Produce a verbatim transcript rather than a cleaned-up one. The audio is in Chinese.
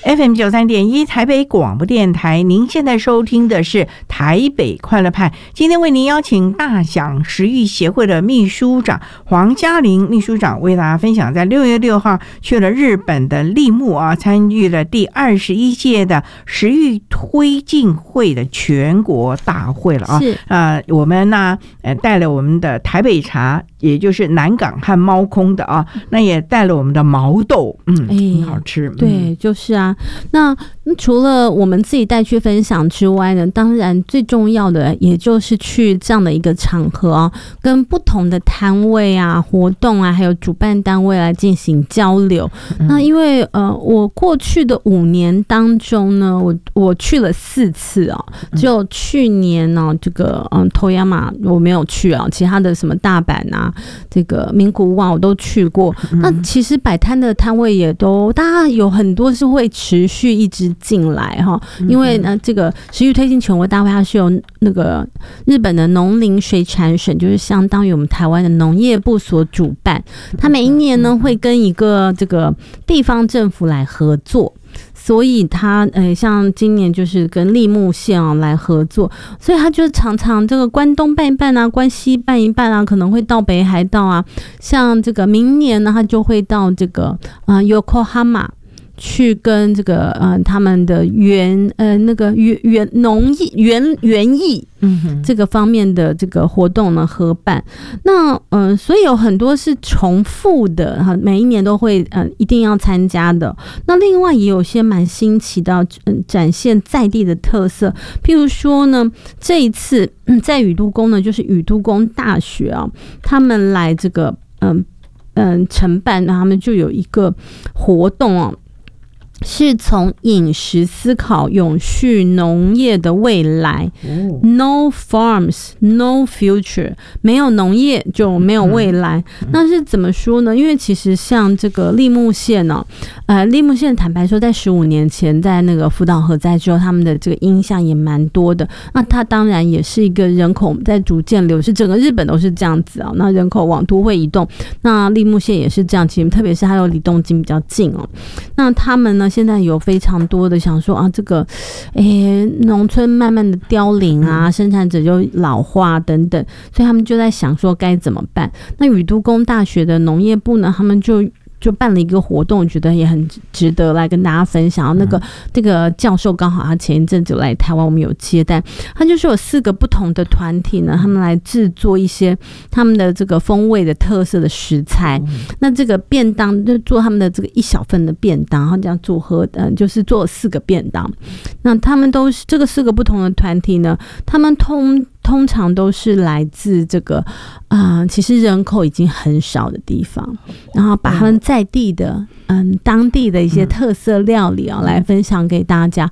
F M 九三点一台北广播电台，您现在收听的是台北快乐派。今天为您邀请大享食育协会的秘书长黄嘉玲秘书长为大家分享，在六月六号去了日本的立木啊，参与了第二十一届的食育推进会的全国大会了啊。 是啊、呃，我们呢呃带了我们的台北茶，也就是南港和猫空的啊，那也带了我们的毛豆，嗯， 哎很好吃。 对，就是啊。那除了我们自己带去分享之外呢，当然最重要的也就是去这样的一个场合啊，跟不同的摊位啊、活动啊，还有主办单位来进行交流。嗯、那因为呃，我过去的五年当中呢，我我去了四次啊，只有去年呢、啊，这个嗯，头亚马我没有去啊，其他的什么大阪啊、这个名古屋啊，我都去过。嗯、那其实摆摊的摊位也都，大家有很多是会持续一直进来哈，因为呢，这个食育推进全国大会它是由那个日本的农林水产省，就是相当于我们台湾的农业部所主办，它每一年呢会跟一个这个地方政府来合作。所以他呃，像今年就是跟立木县啊来合作，所以他就常常这个关东办一办啊，关西办一办啊，可能会到北海道啊。像这个明年呢，他就会到这个啊、呃、Yokohama。去跟这个呃他们的园呃那个园园农艺园园艺这个方面的这个活动呢合办，那嗯、呃、所以有很多是重复的哈，每一年都会呃一定要参加的。那另外也有些蛮新奇的，嗯展现在地的特色，譬如说呢这一次、嗯、在宇都宫呢，就是宇都宫大学啊，他们来这个嗯嗯承办，他们就有一个活动哦。是从饮食思考永续农业的未来、oh. No farms, no future， 没有农业就没有未来、嗯、那是怎么说呢？因为其实像这个立木县呢、哦，呃，立木县坦白说在十五年前在那个福岛核灾之后，他们的这个影响也蛮多的，那它当然也是一个人口在逐渐流失，整个日本都是这样子啊、哦，那人口往都会移动，那立木县也是这样，其实特别是它又离东京比较近哦，那他们呢现在有非常多的想说啊，这个诶农村慢慢的凋零啊，生产者就老化等等，所以他们就在想说该怎么办。那宇都宫大学的农业部呢，他们就就办了一个活动，我觉得也很值得来跟大家分享。那个这个教授刚好他前一阵子来台湾，我们有接待，他就是有四个不同的团体呢，他们来制作一些他们的这个风味的特色的食材。那这个便当就做他们的这个一小份的便当，然后这样组合，呃，就是做四个便当。那他们都是这个四个不同的团体呢，他们通。通常都是来自这个啊、呃，其实人口已经很少的地方，然后把他们在地的嗯当地的一些特色料理啊、哦、来分享给大家。